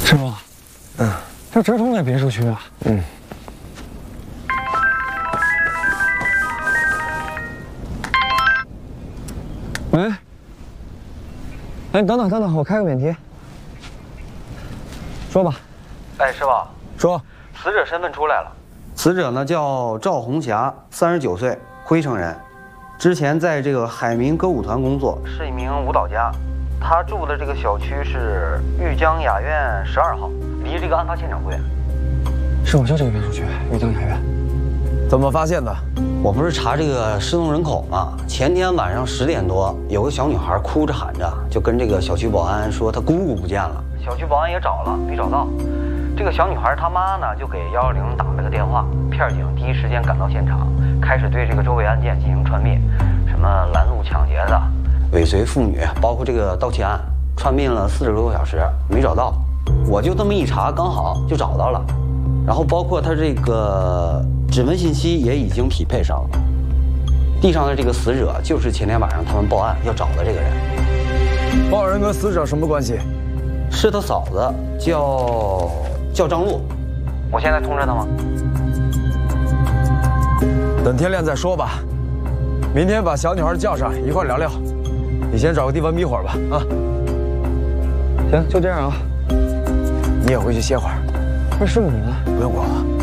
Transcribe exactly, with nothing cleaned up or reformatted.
师傅，嗯，这直通在别墅区啊。嗯。喂。哎，等等等等，我开个免提。说吧。 哎，师傅， 说。 死者身份出来了。死者呢叫赵红霞，三十九岁，辉城人，之前在这个海明歌舞团工作，是一名舞蹈家。他住的这个小区是玉江雅苑十二号，离这个案发现场不远。 是我就这个别墅区，玉江雅苑。 怎么发现的？ 我不是查这个失踪人口吗？前天晚上十点多，有个小女孩哭着喊着，就跟这个小区保安说她姑姑不见了。小区保安也找了，没找到。这个小女孩她妈呢，就给幺幺零打了个电话，片警第一时间赶到现场，开始对这个周围案件进行串灭，什么拦路抢劫的、尾随妇女，包括这个盗窃案，串灭了四十多个小时，没找到。我就这么一查，刚好就找到了。然后包括他这个指纹信息也已经匹配上了。地上的这个死者就是前天晚上他们报案要找的这个人。 报案人跟死者什么关系？ 是他嫂子，叫叫张璐。我现在通知他吗？ 等天亮再说吧。明天把小女孩叫上一块聊聊。你先找个地方眯会儿吧，啊。 行，就这样啊。 你也回去歇会儿。 不是师傅你呢？ 不用管我。